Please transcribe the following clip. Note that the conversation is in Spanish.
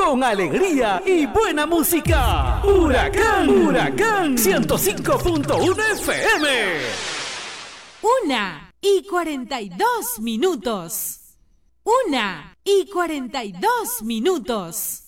con alegría y buena música. Huracán 105.1 FM. 1:42. 1:42.